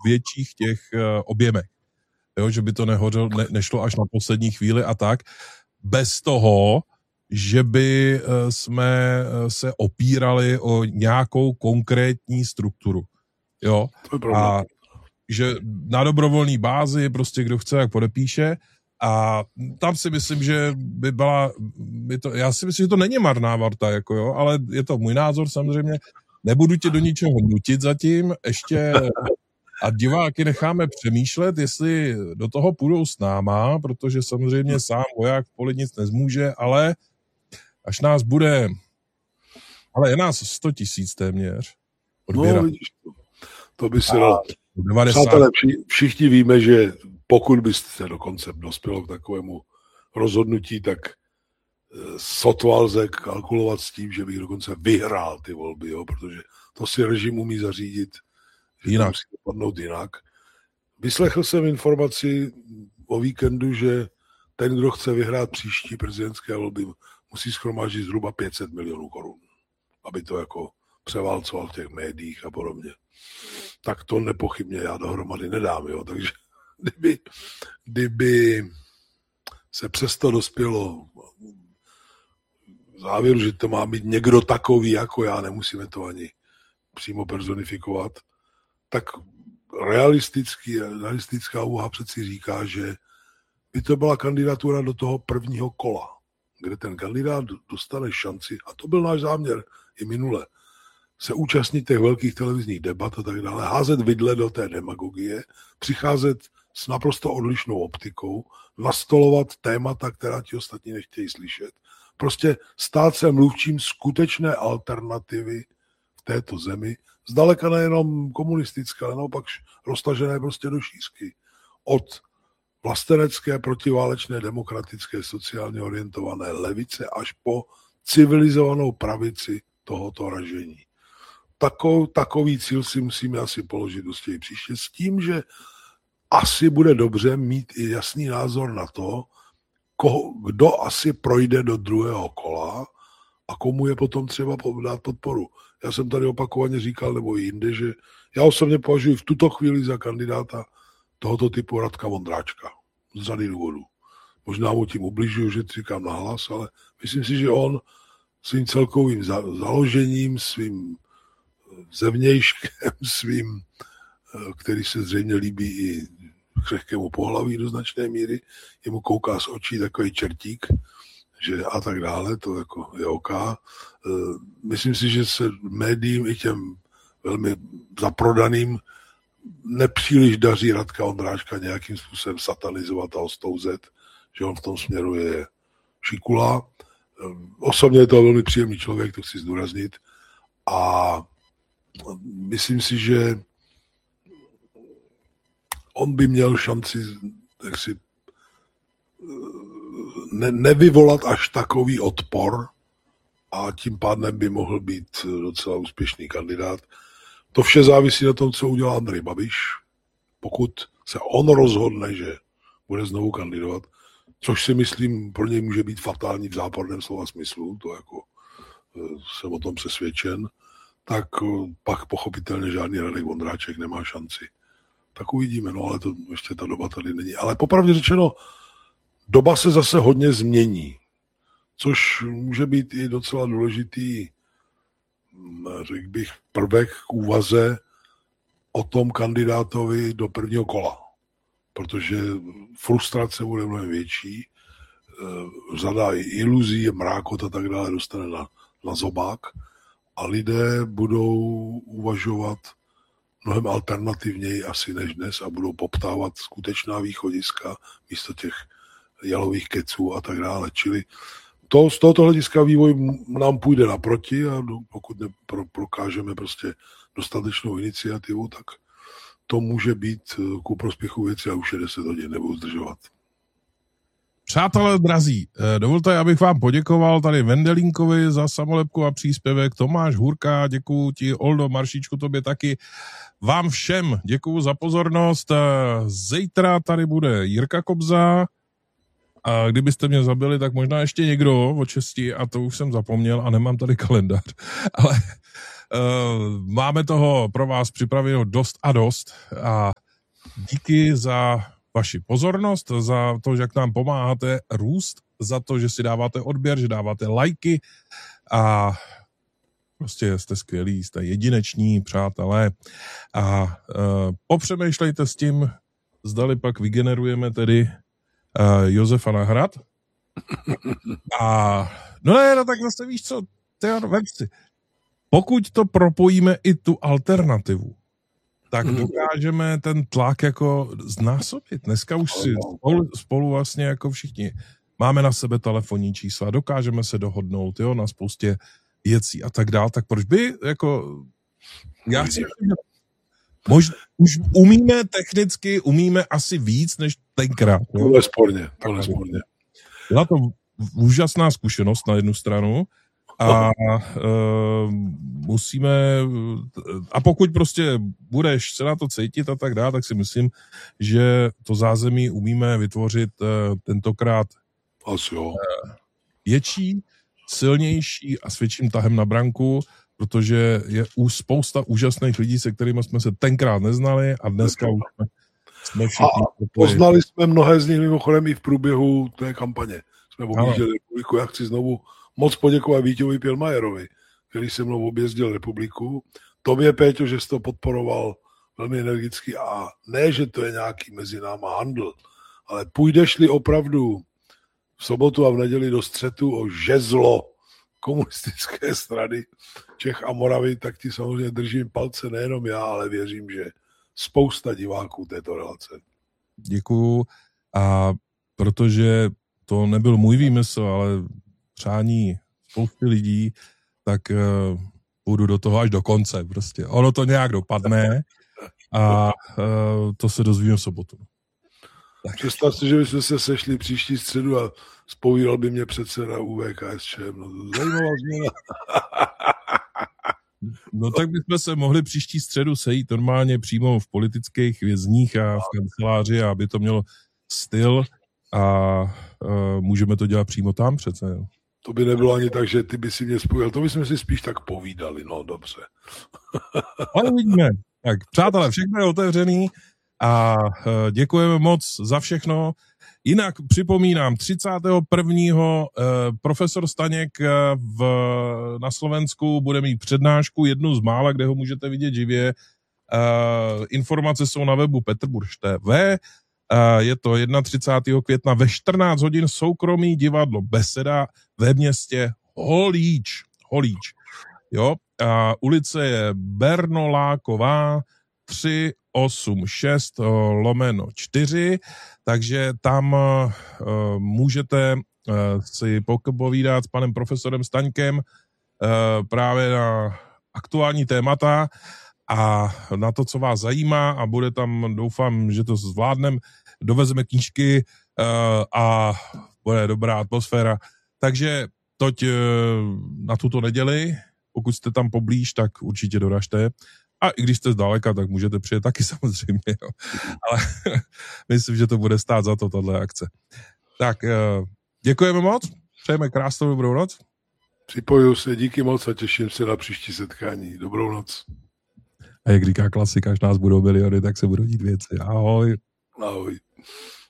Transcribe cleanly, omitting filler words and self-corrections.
větších těch objemech. Jo, že by to nešlo až na poslední chvíli a tak. Bez toho, že by jsme se opírali o nějakou konkrétní strukturu. Jo? A že na dobrovolné bázi prostě kdo chce, jak podepíše. A tam si myslím, že by byla... já si myslím, že to není marná varta, jako jo, ale je to můj názor samozřejmě. Nebudu tě do ničeho nutit zatím. Ještě... A diváky necháme přemýšlet, jestli do toho půjdou s náma, protože samozřejmě sám voják v poli nic nezmůže, ale až nás bude, ale je nás 100 000 téměř odběrat. No, vidíš, to by se dalo. Přátelé, všichni víme, že pokud byste dokonce dospělo k takovému rozhodnutí, tak sotva lze kalkulovat s tím, že bych dokonce vyhrál ty volby, jo, protože to si režim umí zařídit, že jinak. Musí dopadnout jinak. Vyslechl jsem informaci o víkendu, že ten, kdo chce vyhrát příští prezidentské volby, musí shromáždit zhruba 500 milionů korun, aby to jako převálcoval v těch médiích a podobně. Tak to nepochybně já dohromady nedám, jo. Takže kdyby se přesto dospělo v závěru, že to má být někdo takový jako já, nemusíme to ani přímo personifikovat, tak realistická úvaha přeci říká, že by to byla kandidatura do toho prvního kola, kde ten kandidát dostane šanci, a to byl náš záměr i minule, se účastnit těch velkých televizních debat a tak dále, házet vidle do té demagogie, přicházet s naprosto odlišnou optikou, nastolovat témata, která ti ostatní nechtějí slyšet. Prostě stát se mluvčím skutečné alternativy v této zemi, zdaleka nejenom komunistické, ale naopak roztažené prostě do šířky. Od vlastenecké, protiválečné, demokratické, sociálně orientované levice až po civilizovanou pravici tohoto ražení. Takový cíl si musíme asi položit dosti příště s tím, že asi bude dobře mít i jasný názor na to, kdo asi projde do druhého kola a komu je potom třeba dát podporu. Já jsem tady opakovaně říkal, nebo i jinde, že já osobně považuji v tuto chvíli za kandidáta tohoto typu Radka Vondráčka. Z řady důvodů. Možná mu tím ubližuju, že to říkám nahlas, ale myslím si, že on svým celkovým založením, svým zevnějškem, svým, který se zřejmě líbí i křehkému pohlaví do značné míry, jemu kouká z očí takový čertík, že a tak dále, to jako je OK. Myslím si, že se médiím i těm velmi zaprodaným nepříliš daří Radka Vondráčka nějakým způsobem satanizovat a ostouzet, že on v tom směru je šikula. Osobně je to velmi příjemný člověk, to chci zdůraznit. A myslím si, že on by měl šanci nevyvolat až takový odpor a tím pádem by mohl být docela úspěšný kandidát. To vše závisí na tom, co udělá Andrej Babiš. Pokud se on rozhodne, že bude znovu kandidovat, což si myslím pro něj může být fatální v záporném slova smyslu, to jako jsem o tom přesvědčen, tak pak pochopitelně žádný Radek Vondráček nemá šanci. Tak uvidíme, no ale to ještě ta doba tady není. Ale popravdě řečeno, doba se zase hodně změní, což může být i docela důležitý, řekl bych, prvek k úvaze o tom kandidátovi do prvního kola. Protože frustrace bude mnohem větší, řada iluzí, mrákot a tak dále dostane na zobák a lidé budou uvažovat mnohem alternativněji asi než dnes a budou poptávat skutečná východiska místo těch jalových keců a tak dále. Čili z tohoto hlediska vývoj nám půjde naproti a pokud prokážeme prostě dostatečnou iniciativu, tak to může být ku prospěchu věci a už je 10 hodin, nebudu zdržovat. Přátelé drazí, dovolte, abych vám poděkoval tady Vendelínkovi za samolepku a příspěvek, Tomáš Hůrka, děkuju ti, Oldo, Maršíčku, tobě taky, vám všem děkuju za pozornost, zítra tady bude Jirka Kobza, a kdybyste mě zabili, tak možná ještě někdo od 6, a to už jsem zapomněl a nemám tady kalendář, ale Máme toho pro vás připraveno dost a dost a díky za vaši pozornost, za to, že jak nám pomáháte růst, za to, že si dáváte odběr, že dáváte lajky a prostě jste skvělí, jste jedineční, přátelé. A popřemýšlejte s tím, zdali pak vygenerujeme tedy Josefa na hrad. A no tak zase víš co, vem si. Pokud to propojíme i tu alternativu, tak dokážeme ten tlak jako znásobit. Dneska už si spolu vlastně jako všichni máme na sebe telefonní čísla, dokážeme se dohodnout, jo, na spoustě věcí a tak dál, tak proč by, jako, já si možná, už technicky umíme asi víc, než tenkrát. Tohle sporně. Byla to úžasná zkušenost na jednu stranu a musíme, a pokud prostě budeš se na to cítit a tak dále, tak si myslím, že to zázemí umíme vytvořit tentokrát větší, silnější a s větším tahem na branku, protože je spousta úžasných lidí, se kterými jsme se tenkrát neznali a dneska už jsme všichni. A poznali jsme mnohé z nich mimochodem i v průběhu té kampaně. Jsme objížděli republiku. Já chci znovu moc poděkovat Vítěvi Pilmajerovi, který se mnou objezdil republiku. Tobě, Péťo, že jsi to podporoval velmi energicky a ne, že to je nějaký mezi náma handl, ale půjdeš-li opravdu v sobotu a v neděli do střetu o žezlo komunistické strany Čech a Moravy, tak ti samozřejmě držím palce nejenom já, ale věřím, že spousta diváků této relace. Děkuju. A protože to nebyl můj výmysl, ale přání spousty lidí, tak půjdu do toho až do konce. Prostě. Ono to nějak dopadne a to se dozvíme v sobotu. Představ si, že bychom se sešli příští středu a zpovídal by mě předseda UVKSČ. No, zajímavá změna. No tak bychom se mohli příští středu sejít normálně přímo v politických vězních a v kanceláři, aby to mělo styl a můžeme to dělat přímo tam přece. Jo. To by nebylo ani tak, že ty by si mě spojil, to bychom si spíš tak povídali, no dobře. Ale vidíme. Tak přátelé, všechno je otevřený a děkujeme moc za všechno. Jinak připomínám, 31. profesor Staněk na Slovensku bude mít přednášku, jednu z mála, kde ho můžete vidět živě. Informace jsou na webu Petrburž TV. Je to 31. května ve 14 hodin soukromý divadlo Beseda ve městě Holíč. Jo? Ulice je Bernoláková 386/4, takže tam můžete si povídat s panem profesorem Staňkem právě na aktuální témata a na to, co vás zajímá a bude tam, doufám, že to zvládneme, dovezeme knížky a bude dobrá atmosféra. Takže toť na tuto neděli, pokud jste tam poblíž, tak určitě doražte. A i když jste zdaleka, tak můžete přijet taky samozřejmě. Jo. Ale myslím, že to bude stát za to, tato akce. Tak děkujeme moc, přejeme krásnou dobrou noc. Připojuju se, díky moc a těším se na příští setkání. Dobrou noc. A jak říká klasika, až nás budou miliony, tak se budou dít věci. Ahoj. Ahoj.